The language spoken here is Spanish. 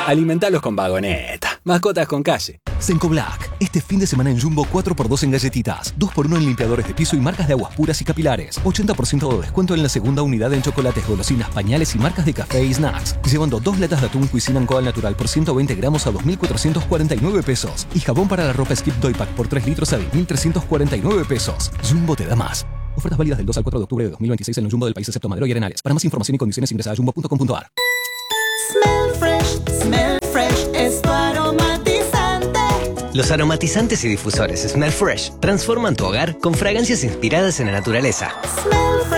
Alimentalos con Vagoneta. Mascotas con calle. Senco Black. Este fin de semana en Jumbo 4x2 en galletitas, 2x1 en limpiadores de piso y marcas de aguas puras y capilares. 80% de descuento en la segunda unidad en chocolates, golosinas, pañales y marcas de café y snacks. Llevando 2 latas de atún Cuisine & Co al natural por 120 gramos a 2.449 pesos. Y jabón para la ropa Skip Doypack por 3 litros a 10.349 pesos. Jumbo te da más. Ofertas válidas del 2 al 4 de octubre de 2026 en el Jumbo del país excepto Madero y Arenales. Para más información y condiciones ingresa a jumbo.com.ar. Smell Fresh es tu aromatizante. Los aromatizantes y difusores Smell Fresh transforman tu hogar con fragancias inspiradas en la naturaleza. Smell